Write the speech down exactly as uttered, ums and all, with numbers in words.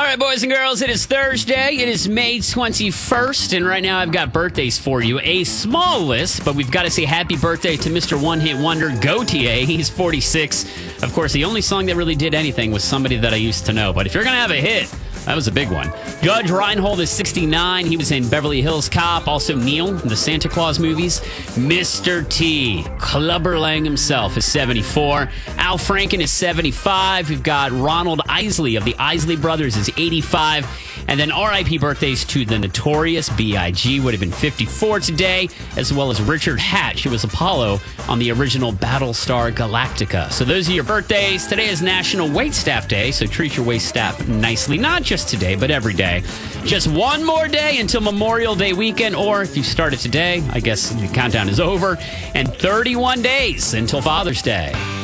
right, boys and girls, it is Thursday. It is May twenty-first, and right now I've got birthdays for you. A small list, but we've got to say happy birthday to Mister One Hit Wonder, Gautier. He's forty-six. Of course, the only song that really did anything was somebody that I used to know. But if you're going to have a hit, that was a big one. Judge Reinhold is sixty-nine. He was in Beverly Hills Cop. Also Neil in the Santa Claus movies. Mister T, Clubber Lang himself, is seventy-four. Al Franken is seventy-five. We've got Ronald Isley of the Isley Brothers is eighty-five. And then R I P birthdays to the Notorious B I G would have been fifty-four today, as well as Richard Hatch, who was Apollo on the original Battlestar Galactica. So those are your birthdays. Today is National Waitstaff Day, so treat your waitstaff nicely. Not just today, but every day. Just one more day until Memorial Day weekend, or if you started today, I guess the countdown is over, and thirty-one days until Father's Day.